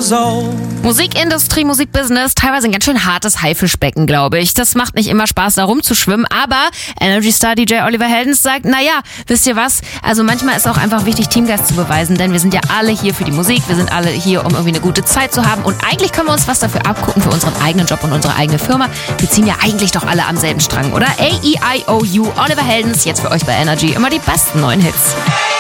years old. Musikindustrie, Musikbusiness, teilweise ein ganz schön hartes Haifischbecken, glaube ich. Das macht nicht immer Spaß, da rumzuschwimmen, aber Energy Star DJ Oliver Heldens sagt, naja, wisst ihr was? Also manchmal ist auch einfach wichtig, Teamgeist zu beweisen, denn wir sind ja alle hier für die Musik, wir sind alle hier, um irgendwie eine gute Zeit zu haben und eigentlich können wir uns was dafür abgucken für unseren eigenen Job und unsere eigene Firma. Wir ziehen ja eigentlich doch alle am selben Strang, oder? A-E-I-O-U, Oliver Heldens, jetzt für euch bei Energy, immer die besten neuen Hits.